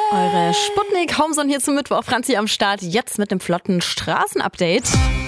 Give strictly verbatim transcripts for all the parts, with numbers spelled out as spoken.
Eure Sputnik Homezone hier zum Mittwoch. Franzi am Start, jetzt mit einem flotten Straßenupdate.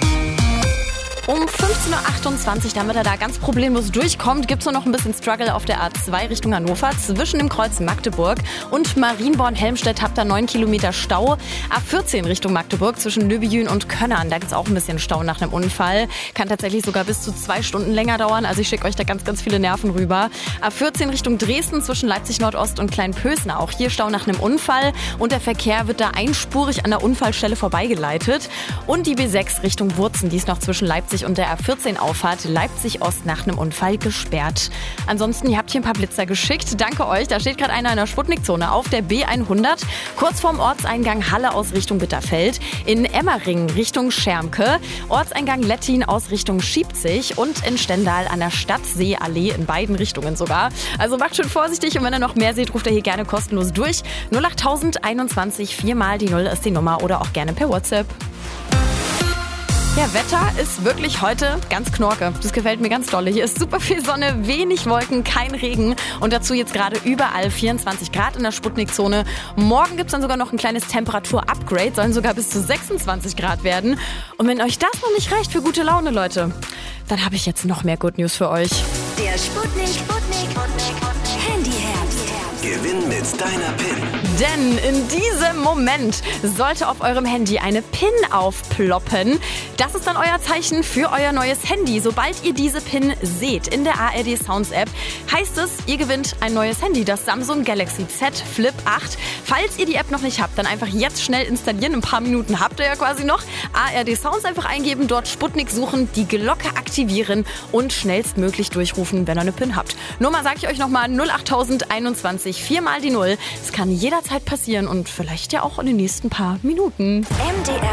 Um fünfzehn Uhr achtundzwanzig, damit er da ganz problemlos durchkommt, gibt es nur noch ein bisschen Struggle auf der A zwei Richtung Hannover zwischen dem Kreuz Magdeburg und Marienborn-Helmstedt. Habt ihr neun Kilometer Stau. A vierzehn Richtung Magdeburg zwischen Löbejün und Könnern. Da gibt es auch ein bisschen Stau nach einem Unfall. Kann tatsächlich sogar bis zu zwei Stunden länger dauern. Also ich schicke euch da ganz, ganz viele Nerven rüber. A vierzehn Richtung Dresden zwischen Leipzig Nordost und Kleinpösna. Auch hier Stau nach einem Unfall. Und der Verkehr wird da einspurig an der Unfallstelle vorbeigeleitet. Und die B sechs Richtung Wurzen, die ist noch zwischen Leipzig und der A vierzehn Auffahrt Leipzig Ost nach einem Unfall gesperrt. Ansonsten, ihr habt hier ein paar Blitzer geschickt. Danke euch. Da steht gerade einer in der Sputnik-Zone auf der B hundert. Kurz vorm Ortseingang Halle aus Richtung Bitterfeld. In Emmering Richtung Schermke. Ortseingang Lettin aus Richtung Schiebzig. Und in Stendal an der Stadtseeallee in beiden Richtungen sogar. Also macht schön vorsichtig. Und wenn ihr noch mehr seht, ruft ihr hier gerne kostenlos durch. null acht einundzwanzig, viermal die Null ist die Nummer oder auch gerne per WhatsApp. Ja, Wetter ist wirklich heute ganz knorke. Das gefällt mir ganz doll. Hier ist super viel Sonne, wenig Wolken, kein Regen und dazu jetzt gerade überall vierundzwanzig Grad in der Sputnik-Zone. Morgen gibt es dann sogar noch ein kleines Temperatur-Upgrade, sollen sogar bis zu sechsundzwanzig Grad werden. Und wenn euch das noch nicht reicht für gute Laune, Leute, dann habe ich jetzt noch mehr Good News für euch. Der Sputnik, Sputnik, Handy-Herz. Gewinn mit deiner PIN. Denn in diesem Moment sollte auf eurem Handy eine PIN aufploppen. Das ist dann euer Zeichen für euer neues Handy. Sobald ihr diese PIN seht in der A R D Sounds App, heißt es, ihr gewinnt ein neues Handy, das Samsung Galaxy Z Flip acht. Falls ihr die App noch nicht habt, dann einfach jetzt schnell installieren. Ein paar Minuten habt ihr ja quasi noch. A R D Sounds einfach eingeben, dort Sputnik suchen, die Glocke aktivieren und schnellstmöglich durchrufen, wenn ihr eine PIN habt. Nummer sage ich euch nochmal, null acht einundzwanzig, viermal die Null. Es kann jederzeit passieren und vielleicht ja auch in den nächsten paar Minuten. M D R